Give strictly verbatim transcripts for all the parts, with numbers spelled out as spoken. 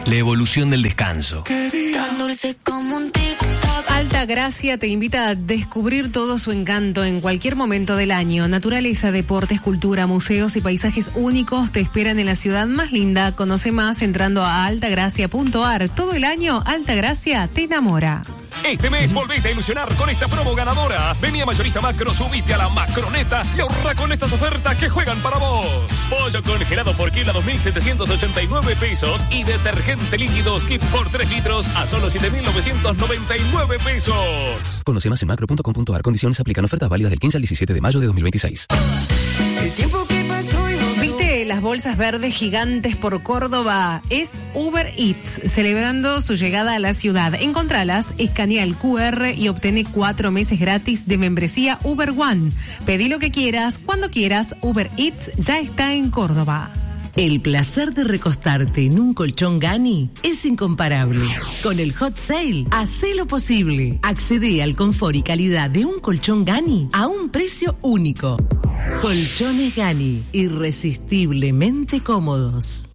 la evolución del descanso. Tan dulce como un tic-tac. Altagracia te invita a descubrir todo su encanto en cualquier momento del año. Naturaleza, deportes, cultura, museos y paisajes únicos te esperan en la ciudad más linda. Conoce más entrando a altagracia punto a r. Todo el año, Altagracia te enamora. Este mes volvete a ilusionar con esta promo ganadora. Vení a Mayorista Macro, subite a la Macroneta y ahorra con estas ofertas que juegan para vos. Pollo congelado por kilo a dos mil setecientos ochenta y nueve pesos y detergente líquido Skip por tres litros a solo siete mil novecientos noventa y nueve pesos. Conoce más en macro punto com punto a r. Condiciones aplican. Ofertas válidas del quince al diecisiete de mayo de dos mil veintiséis. El tiempo que pasó y no... ¿Viste las bolsas verdes gigantes por Córdoba? Es Uber Eats, celebrando su llegada a la ciudad. Encontralas, escanea el cu erre y obtiene cuatro meses gratis de membresía Uber One. Pedí lo que quieras, cuando quieras. Uber Eats ya está en Córdoba. El placer de recostarte en un colchón Gani es incomparable. Con el Hot Sale, hacé lo posible. Accede al confort y calidad de un colchón Gani a un precio único. Colchones Gani, irresistiblemente cómodos.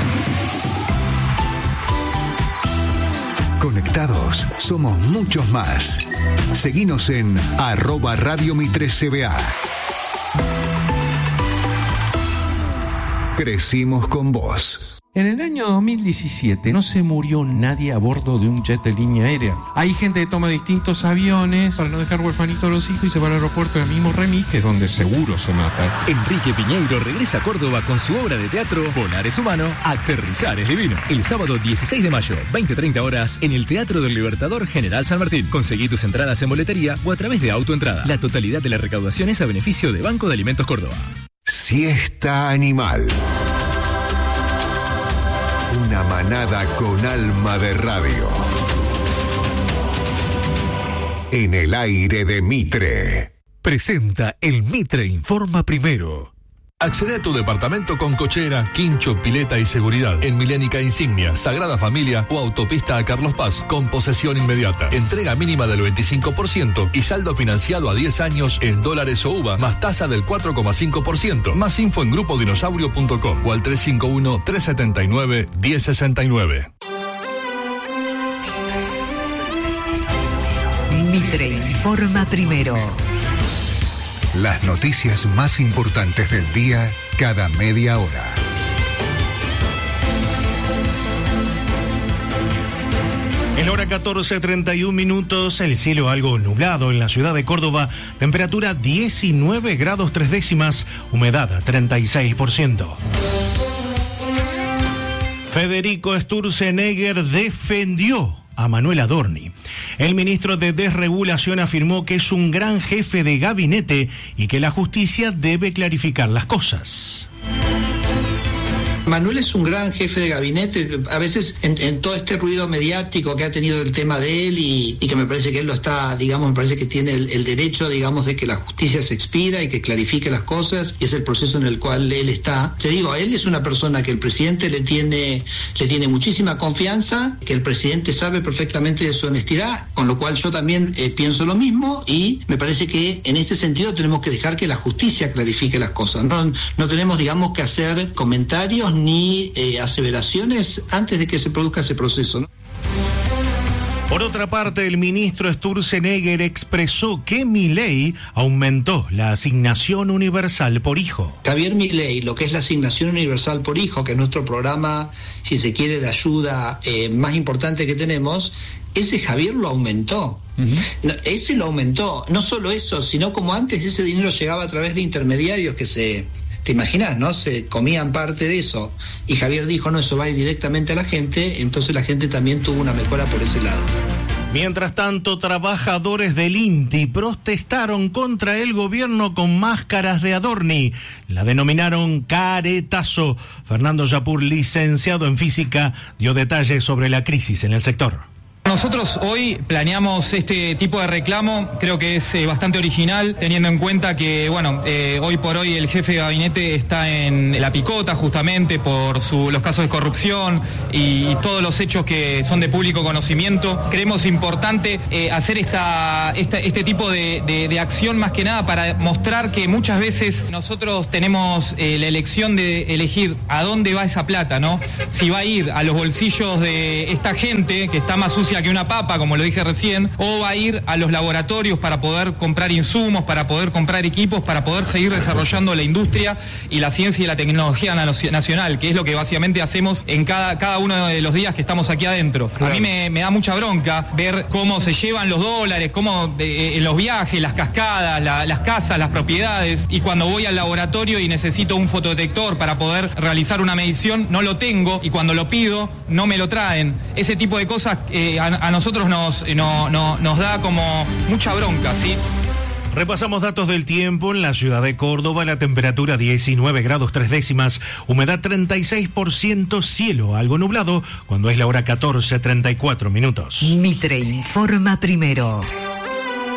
Conectados, somos muchos más. Seguinos en arroba Radio Mitre C B A. Crecimos con vos. En el año dos mil diecisiete no se murió nadie a bordo de un jet de línea aérea. Hay gente que toma distintos aviones para no dejar huerfanitos a los hijos y se va al aeropuerto del mismo remis, que es donde seguro se mata. Enrique Piñeiro regresa a Córdoba con su obra de teatro Volar es humano, aterrizar es divino. El sábado dieciséis de mayo, veinte treinta horas, en el Teatro del Libertador General San Martín. Conseguí tus entradas en boletería o a través de autoentrada. La totalidad de la recaudación es a beneficio de Banco de Alimentos Córdoba. Siesta Animal. Una manada con alma de radio. En el aire de Mitre. Presenta el Mitre Informa Primero. Accede a tu departamento con cochera, quincho, pileta y seguridad en Milénica Insignia, Sagrada Familia o Autopista a Carlos Paz con posesión inmediata. Entrega mínima del veinticinco por ciento y saldo financiado a diez años en dólares o U V A más tasa del cuatro coma cinco por ciento. Más info en grupo dinosaurio punto com o al tres cinco uno, tres siete nueve, uno cero seis nueve. Mitre Informa Primero. Las noticias más importantes del día cada media hora. En la hora catorce treinta y un minutos, el cielo algo nublado en la ciudad de Córdoba, temperatura diecinueve grados tres décimas, humedad treinta y seis por ciento. Federico Sturzenegger defendió a Manuel Adorni. El ministro de Desregulación afirmó que es un gran jefe de gabinete y que la justicia debe clarificar las cosas. Manuel es un gran jefe de gabinete, a veces en, en todo este ruido mediático que ha tenido el tema de él y, y que me parece que él lo está, digamos, me parece que tiene el, el derecho, digamos, de que la justicia se expida y que clarifique las cosas, y es el proceso en el cual él está. Te digo, él es una persona que el presidente le tiene, le tiene muchísima confianza, que el presidente sabe perfectamente de su honestidad, con lo cual yo también eh, pienso lo mismo, y me parece que en este sentido tenemos que dejar que la justicia clarifique las cosas. No, no tenemos, digamos, que hacer comentarios ni eh, aseveraciones antes de que se produzca ese proceso, ¿no? Por otra parte, el ministro Sturzenegger expresó que Milei aumentó la asignación universal por hijo. Javier Milei, lo que es la asignación universal por hijo, que es nuestro programa, si se quiere, de ayuda eh, más importante que tenemos, ese Javier lo aumentó. Uh-huh. No, ese lo aumentó. No solo eso, sino como antes ese dinero llegaba a través de intermediarios que se... ¿Te imaginas, no? Se comían parte de eso. Y Javier dijo, no, eso va a ir directamente a la gente, entonces la gente también tuvo una mejora por ese lado. Mientras tanto, trabajadores del INTI protestaron contra el gobierno con máscaras de Adorni. La denominaron caretazo. Fernando Yapur, licenciado en física, dio detalles sobre la crisis en el sector. Nosotros hoy planeamos este tipo de reclamo, creo que es eh, bastante original, teniendo en cuenta que, bueno, eh, hoy por hoy el jefe de gabinete está en la picota justamente por su, los casos de corrupción y, y todos los hechos que son de público conocimiento. Creemos importante eh, hacer esta, esta, este tipo de, de, de acción más que nada para mostrar que muchas veces nosotros tenemos eh, la elección de elegir a dónde va esa plata, ¿no? Si va a ir a los bolsillos de esta gente que está más sucia que una papa, como lo dije recién, o va a ir a los laboratorios para poder comprar insumos, para poder comprar equipos, para poder seguir desarrollando la industria y la ciencia y la tecnología nacional, que es lo que básicamente hacemos en cada, cada uno de los días que estamos aquí adentro. Claro. A mí me, me da mucha bronca ver cómo se llevan los dólares, cómo eh, en los viajes, las cascadas, la, las casas, las propiedades, y cuando voy al laboratorio y necesito un fotodetector para poder realizar una medición, no lo tengo, y cuando lo pido, no me lo traen. Ese tipo de cosas eh, a, a nosotros nos, no, no, nos da como mucha bronca, ¿sí? Repasamos datos del tiempo. En la ciudad de Córdoba, la temperatura diecinueve grados tres décimas, humedad treinta y seis por ciento, cielo algo nublado, cuando es la hora catorce treinta y cuatro minutos. Mitre informa primero.